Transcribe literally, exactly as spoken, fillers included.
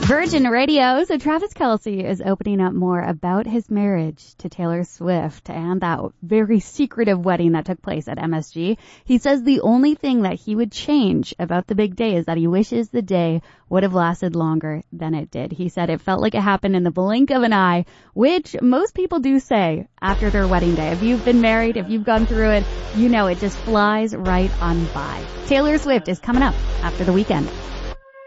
Virgin Radio. So Travis Kelce is opening up more about his marriage to Taylor Swift and that very secretive wedding that took place at M S G. He says the only thing that he would change about the big day is that he wishes the day would have lasted longer than it did. He said it felt like it happened in the blink of an eye, which most people do say after their wedding day. If you've been married, if you've gone through it, you know it just flies right on by. Taylor Swift is coming up after the weekend.